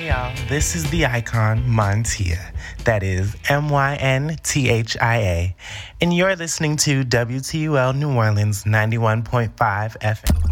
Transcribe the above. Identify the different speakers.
Speaker 1: Hey y'all, this is the icon Montia. That is Mynthia. And you're listening to WTUL New Orleans 91.5 FM.